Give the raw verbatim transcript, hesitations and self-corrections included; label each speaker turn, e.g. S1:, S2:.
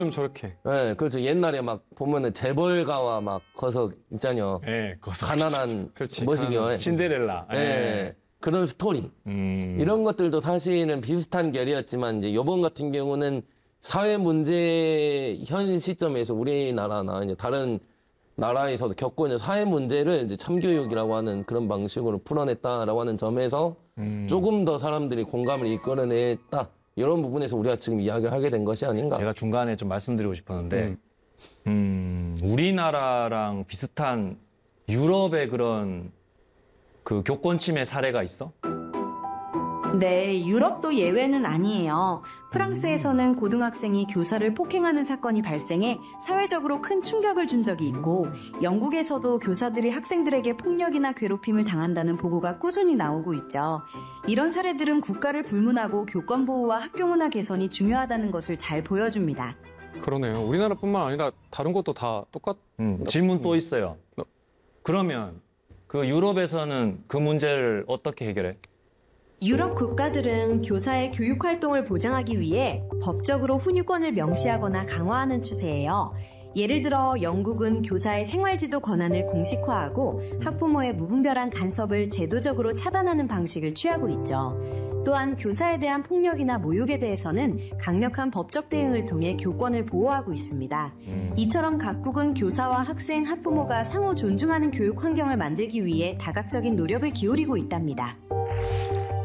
S1: 좀 저렇게.
S2: 네, 그렇죠. 옛날에 막 보면은 재벌가와 막 거석 있잖요.
S1: 예, 거기서
S2: 가난한
S1: 그렇지.
S2: 뭐시기요.
S1: 가난한 신데렐라.
S2: 예.
S1: 예.
S2: 그런 스토리.
S1: 음.
S2: 이런 것들도 사실은 비슷한 결이었지만 이제 요번 같은 경우는 사회 문제 현 시점에서 우리나라나 이제 다른 나라에서도 겪고 있는 사회 문제를 이제 참교육이라고 하는 그런 방식으로 풀어냈다라고 하는 점에서
S1: 음.
S2: 조금 더 사람들이 공감을 이끌어냈다. 이런 부분에서 우리가 지금 이야기를 하게 된 것이 아닌가.
S1: 제가 중간에 좀 말씀드리고 싶었는데,
S2: 음.
S1: 음, 우리나라랑 비슷한 유럽의 그런 그 교권 침해 사례가 있어?
S3: 네, 유럽도 예외는 아니에요. 프랑스에서는 고등학생이 교사를 폭행하는 사건이 발생해 사회적으로 큰 충격을 준 적이 있고, 영국에서도 교사들이 학생들에게 폭력이나 괴롭힘을 당한다는 보고가 꾸준히 나오고 있죠. 이런 사례들은 국가를 불문하고 교권 보호와 학교 문화 개선이 중요하다는 것을 잘 보여줍니다.
S4: 그러네요. 우리나라뿐만 아니라 다른 것도 다 똑같.
S1: 음, 질문 또 있어요.
S4: 어.
S1: 그러면 그 유럽에서는 그 문제를 어떻게 해결해?
S3: 유럽 국가들은 교사의 교육 활동을 보장하기 위해 법적으로 훈육권을 명시하거나 강화하는 추세예요. 예를 들어 영국은 교사의 생활지도 권한을 공식화하고 학부모의 무분별한 간섭을 제도적으로 차단하는 방식을 취하고 있죠. 또한 교사에 대한 폭력이나 모욕에 대해서는 강력한 법적 대응을 통해 교권을 보호하고 있습니다.
S1: 음.
S3: 이처럼 각국은 교사와 학생, 학부모가 상호 존중하는 교육 환경을 만들기 위해 다각적인 노력을 기울이고 있답니다.